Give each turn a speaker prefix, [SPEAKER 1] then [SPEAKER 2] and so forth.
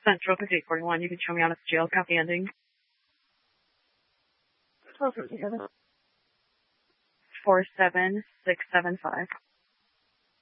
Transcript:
[SPEAKER 1] Central 5841. You can show me on a jail copy ending. 47675.